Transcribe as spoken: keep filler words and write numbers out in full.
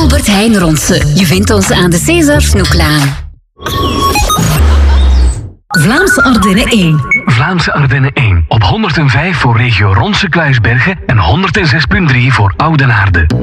Albert Heijn Ronse. Je vindt ons aan de César Snoeklaan. Vlaamse Ardennen één. Vlaamse Ardennen één. Op honderdvijf voor regio Ronse-Kluisbergen en honderdzes komma drie voor Oudenaarde.